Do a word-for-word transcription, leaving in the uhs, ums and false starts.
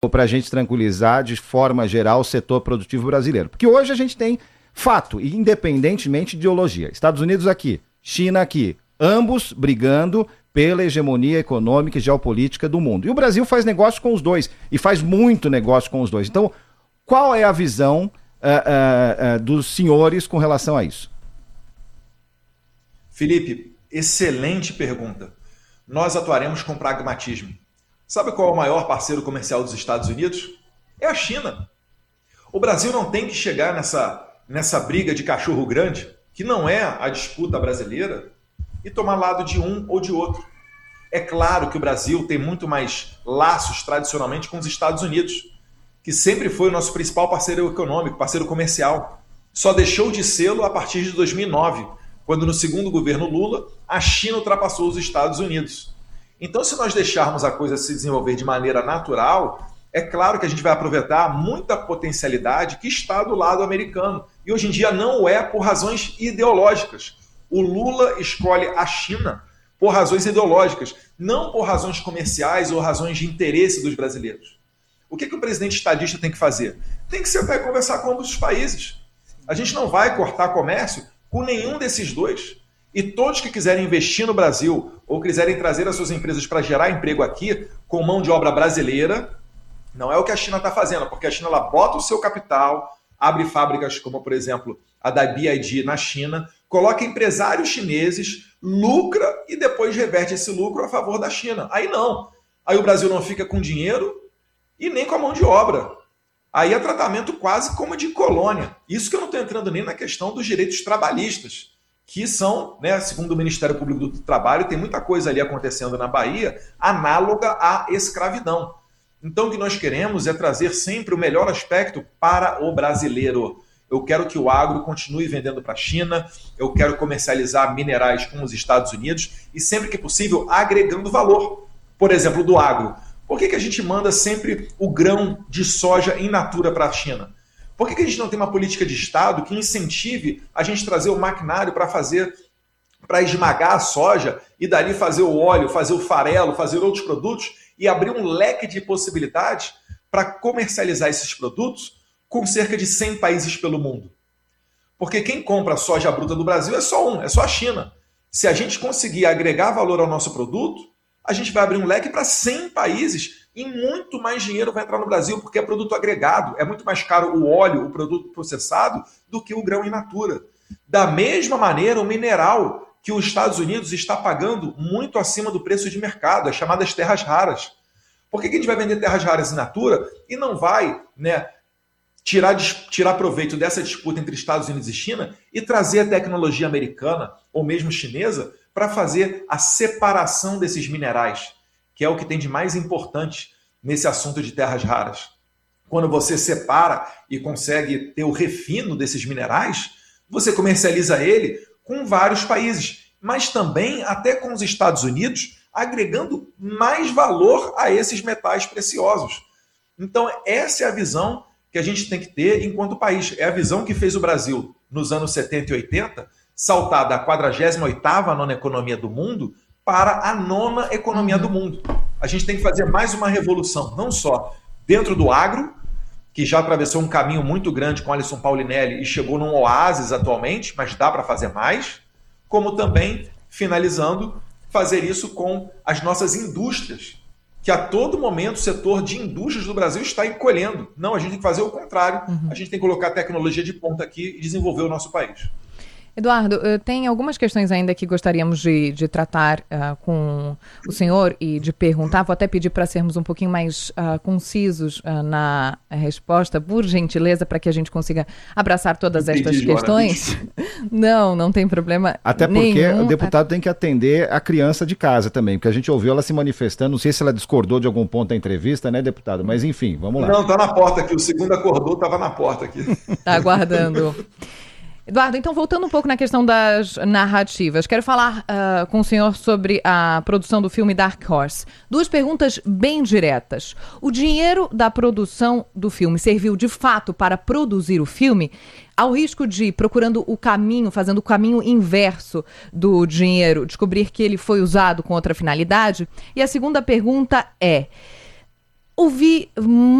para a gente tranquilizar de forma geral o setor produtivo brasileiro? Porque hoje a gente tem fato, independentemente de ideologia. Estados Unidos aqui, China aqui, ambos brigando pela hegemonia econômica e geopolítica do mundo. E o Brasil faz negócio com os dois, e faz muito negócio com os dois. Então, qual é a visão uh, uh, uh, dos senhores com relação a isso? Felipe, excelente pergunta. Nós atuaremos com pragmatismo. Sabe qual é o maior parceiro comercial dos Estados Unidos? É a China. O Brasil não tem que chegar nessa, nessa briga de cachorro grande, que não é a disputa brasileira, e tomar lado de um ou de outro. É claro que o Brasil tem muito mais laços tradicionalmente com os Estados Unidos, que sempre foi o nosso principal parceiro econômico, parceiro comercial. Só deixou de sê-lo a partir de dois mil e nove, quando no segundo governo Lula, a China ultrapassou os Estados Unidos. Então, se nós deixarmos a coisa se desenvolver de maneira natural, é claro que a gente vai aproveitar muita potencialidade que está do lado americano. E hoje em dia não é por razões ideológicas. O Lula escolhe a China por razões ideológicas, não por razões comerciais ou razões de interesse dos brasileiros. O que, que o presidente estadista tem que fazer? Tem que sentar e conversar com ambos os países. A gente não vai cortar comércio com nenhum desses dois. E todos que quiserem investir no Brasil ou quiserem trazer as suas empresas para gerar emprego aqui com mão de obra brasileira, não é o que a China está fazendo, porque a China ela bota o seu capital, abre fábricas como, por exemplo, a da B I D na China, coloca empresários chineses, lucra e depois reverte esse lucro a favor da China. Aí não. Aí o Brasil não fica com dinheiro e nem com a mão de obra. Aí é tratamento quase como de colônia. Isso que eu não estou entrando nem na questão dos direitos trabalhistas, que são, né, segundo o Ministério Público do Trabalho, tem muita coisa ali acontecendo na Bahia análoga à escravidão. Então o que nós queremos é trazer sempre o melhor aspecto para o brasileiro. Eu quero que o agro continue vendendo para a China, eu quero comercializar minerais com os Estados Unidos e sempre que possível agregando valor. Por exemplo, do agro. Por que, que a gente manda sempre o grão de soja in natura para a China? Por que, que a gente não tem uma política de Estado que incentive a gente trazer o maquinário para fazer, para esmagar a soja e dali fazer o óleo, fazer o farelo, fazer outros produtos e abrir um leque de possibilidades para comercializar esses produtos com cerca de cem países pelo mundo? Porque quem compra a soja bruta do Brasil é só um, é só a China. Se a gente conseguir agregar valor ao nosso produto, a gente vai abrir um leque para cem países e muito mais dinheiro vai entrar no Brasil, porque é produto agregado. É muito mais caro o óleo, o produto processado, do que o grão in natura. Da mesma maneira, o mineral que os Estados Unidos está pagando muito acima do preço de mercado, as chamadas terras raras. Por que que a gente vai vender terras raras in natura e não vai, né, tirar, tirar proveito dessa disputa entre Estados Unidos e China e trazer a tecnologia americana ou mesmo chinesa para fazer a separação desses minerais, que é o que tem de mais importante nesse assunto de terras raras. Quando você separa e consegue ter o refino desses minerais, você comercializa ele com vários países, mas também até com os Estados Unidos, agregando mais valor a esses metais preciosos. Então, essa é a visão que a gente tem que ter enquanto país. É a visão que fez o Brasil nos anos setenta e oitenta, saltar da quadragésima oitava nona economia do mundo para a nona economia do mundo. A gente tem que fazer mais uma revolução, não só dentro do agro, que já atravessou um caminho muito grande com Alisson Paulinelli e chegou num oásis atualmente, mas dá para fazer mais, como também, finalizando, fazer isso com as nossas indústrias, que a todo momento o setor de indústrias do Brasil está encolhendo. Não, a gente tem que fazer o contrário, uhum. A gente tem que colocar tecnologia de ponta aqui e desenvolver o nosso país. Eduardo, tem algumas questões ainda que gostaríamos de, de tratar uh, com o senhor e de perguntar. Vou até pedir para sermos um pouquinho mais uh, concisos uh, na resposta, por gentileza, para que a gente consiga abraçar todas Entendi, estas questões. Não, não tem problema Até porque nenhum. O deputado tem que atender a criança de casa também, porque a gente ouviu ela se manifestando, não sei se ela discordou de algum ponto da entrevista, né, deputado? Mas enfim, vamos lá. Não, está na porta aqui, o segundo acordou, estava na porta aqui. Está aguardando. Eduardo, então voltando um pouco na questão das narrativas, quero falar uh, com o senhor sobre a produção do filme Dark Horse. Duas perguntas bem diretas. O dinheiro da produção do filme serviu de fato para produzir o filme, ao risco de, procurando o caminho, fazendo o caminho inverso do dinheiro, descobrir que ele foi usado com outra finalidade? E a segunda pergunta é, ouvi